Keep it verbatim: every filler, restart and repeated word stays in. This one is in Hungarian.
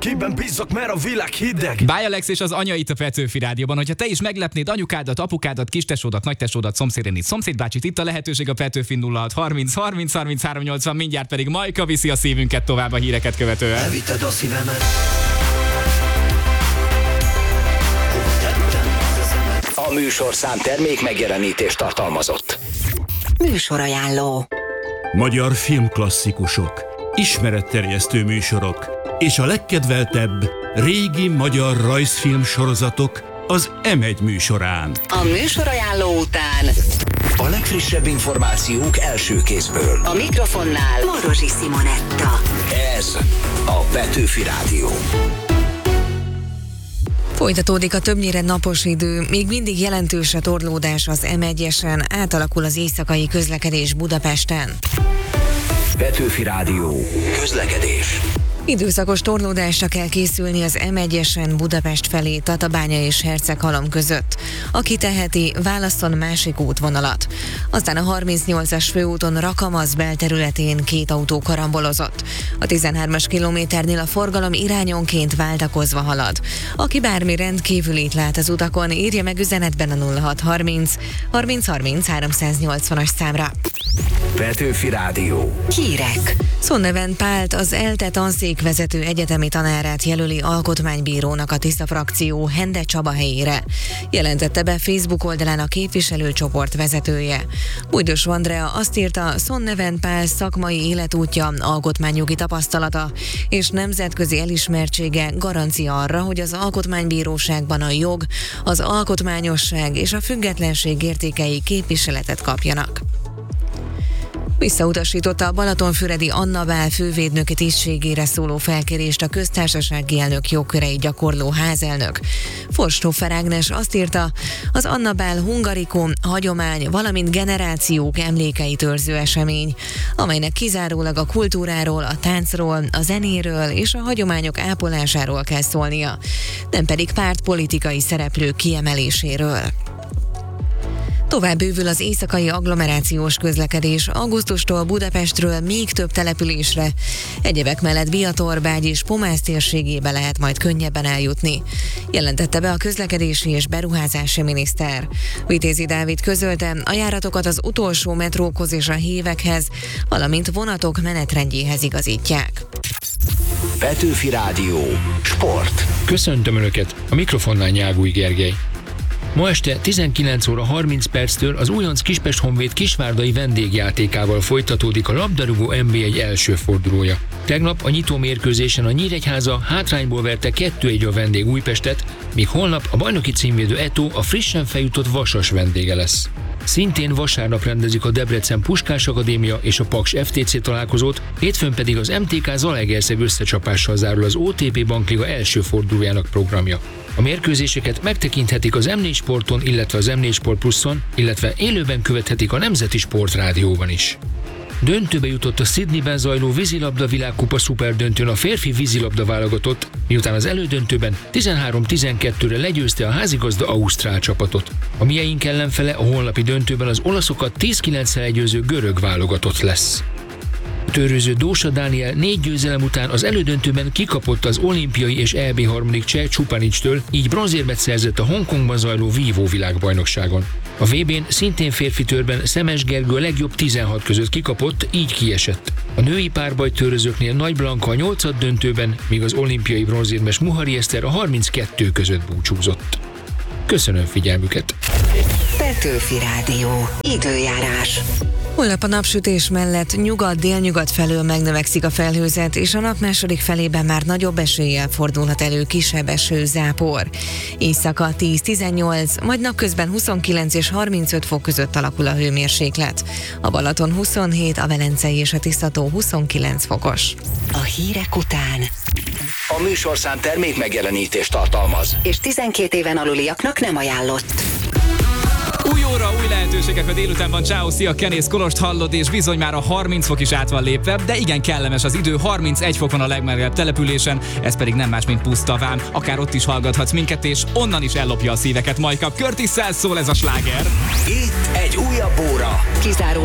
Kiben bízzak, mert a világ hideg. Báj Alex és az Anya itt a Petőfi Rádióban. Hogyha te is meglepnéd anyukádat, apukádat, kistesódat, nagytesódat, szomszédénit, szomszédbácsit, itt a lehetőség a Petőfi nulla hat harminc harminc harminchárom nyolcvan, mindjárt pedig Majka viszi a szívünket tovább a híreket követően. Elvitted a szívemet. A műsorszám termék megjelenítést tartalmazott. Műsorajánló. Magyar filmklasszikusok, ismeretterjesztő műsorok és a legkedveltebb régi magyar rajzfilm sorozatok az em egy műsorán. A műsorajánló után A legfrissebb információk első kézből. a mikrofonnál Morosi Simonetta. Ez a Petőfi Rádió. Folytatódik a többnyire napos idő, még mindig jelentős a torlódás az em egyesen, átalakul az éjszakai közlekedés Budapesten. Petőfi Rádió. Közlekedés. Időszakos torlódásra kell készülni az em egyesen Budapest felé Tatabánya és Herceghalom között. Aki teheti, válasszon másik útvonalat. Aztán a harmincnyolcas főúton Rakamaz belterületén két autó karambolozott. A tizenhármas kilométernél a forgalom irányonként váltakozva halad. Aki bármi rendkívülit lát az utakon, írja meg üzenetben a nulla hat harminc harminc harminc háromszáznyolcvanas számra. Petőfi Rádió. Hírek. Szonneven Pált, az ELTE tanszékvezető egyetemi tanárát jelöli alkotmánybírónak a Tisza frakció Hende Csaba helyére. Jelentette be Facebook oldalán a képviselőcsoport vezetője. Bújdos Andrea azt írta, Szonneven Pál szakmai életútja, alkotmányjogi tapasztalata és nemzetközi elismertsége garancia arra, hogy az alkotmánybíróságban a jog, az alkotmányosság és a függetlenség értékei képviseletet kapjanak. Visszautasította a balatonfüredi Anna Bál fővédnöki tisztségére szóló felkérést a köztársasági elnök jogköreit gyakorló házelnök. Forsthofer Ágnes azt írta, az Anna Bál hungarikum, hagyomány, valamint generációk emlékeit őrző esemény, amelynek kizárólag a kultúráról, a táncról, a zenéről és a hagyományok ápolásáról kell szólnia, nem pedig pártpolitikai szereplők kiemeléséről. Tovább bővül az éjszakai agglomerációs közlekedés, augusztustól Budapestről még több településre. Egyebek mellett Biator, Bágy és Pomász térségébe lehet majd könnyebben eljutni. Jelentette be a közlekedési és beruházási miniszter. Vitézi Dávid közölte, a járatokat az utolsó metrókhoz és a hévekhez, valamint vonatok menetrendjéhez igazítják. Petőfi Rádió. Sport. Köszöntöm Önöket, a mikrofonnál Nyágúj Gergely. Ma este tizenkilenc óra harminc perctől az újonc Kispest Honvéd kisvárdai vendégjátékával folytatódik a labdarúgó en bé egy első fordulója. Tegnap a nyitó mérkőzésen a Nyíregyháza hátrányból verte kettő egy a vendég Újpestet, míg holnap a bajnoki címvédő Eto a frissen feljutott Vasas vendége lesz. Szintén vasárnap rendezik a Debrecen Puskás Akadémia és a Paks ef té cé találkozót, hétfőn pedig az em té ká Zalaegerszeg összecsapással zárul az o té pé Bankliga első fordulójának programja. A mérkőzéseket megtekinthetik az em négy Sporton, illetve az em négy Sport Pluszon, illetve élőben követhetik a Nemzeti Sportrádióban is. Döntőbe jutott a Sydneyben zajló vízilabda világkupa szuperdöntőn a férfi vízilabda válogatott, miután az elődöntőben tizenhárom tizenkettőre legyőzte a házigazda ausztrál csapatot. A mieink ellenfele a holnapi döntőben az olaszokat tíz kilenccel legyőző görög válogatott lesz. Törőző Dósa Dániel négy győzelem után az elődöntőben kikapott az olimpiai és é bé harmadik cseh Csupanicstől, így bronzérmet szerzett a Hongkongban zajló vívó világbajnokságon. A vé bén szintén férfi törben Szemes Gergő a legjobb tizenhat között kikapott, így kiesett. A női párbajtőrözőknél Nagy Blanka a nyolcad döntőben, míg az olimpiai bronzérmes Muhari Eszter a harminckettő között búcsúzott. Köszönöm figyelmüket! Petőfi Rádió. Időjárás. Holnap a napsütés mellett nyugat-délnyugat felől megnövekszik a felhőzet, és a nap második felében már nagyobb eséllyel fordulhat elő kisebb eső, zápor. Éjszaka tíz-tizennyolc, majd napközben huszonkilenc és harmincöt fok között alakul a hőmérséklet. A Balaton huszonhét, a Velencei és a Tiszató huszonkilenc fokos. A hírek után. A műsorszám termék megjelenítést tartalmaz. És tizenkét éven aluliaknak nem ajánlott. Új óra, új lehetőségek a délutánban. Ciao, szia, Kenész Kolost hallod, és bizony már a harminc fok is át van lépve, de igen kellemes az idő, harmincegy fok van a legmelegebb településen, ez pedig nem más, mint puszta vám. Akár ott is hallgathatsz minket, és onnan is ellopja a szíveket. Majka Curtis-szel szól ez a sláger. Itt egy újabb óra. Kizáró